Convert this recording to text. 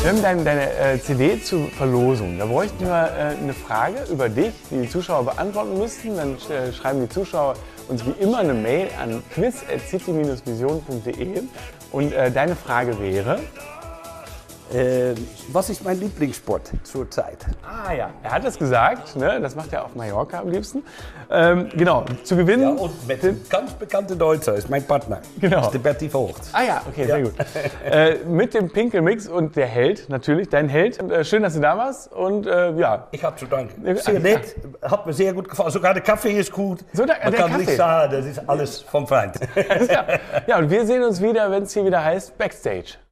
Wir haben deine CD zur Verlosung. Da bräuchten wir eine Frage über dich, die die Zuschauer beantworten müssten. Dann schreiben die Zuschauer uns wie immer eine Mail an quiz@city-vision.de. Und deine Frage wäre? Was ist mein Lieblingssport zurzeit? Ah ja, er hat es gesagt, ne? Das macht er auf Mallorca am liebsten. Genau, zu gewinnen. Ja, und mit einem ganz bekannten Deutscher, ist mein Partner. Genau. Das ist der Berti Vogt. Ah ja, okay, sehr gut. Mit dem Pinkelmix und der Held, natürlich, dein Held. Schön, dass du da warst und ja. Ich habe zu danken. Sehr nett, hat mir sehr gut gefallen. Sogar der Kaffee ist gut. So, Man kann Kaffee. nicht sagen, das ist alles vom Feind. Ja, und wir sehen uns wieder, wenn es hier wieder heißt Backstage.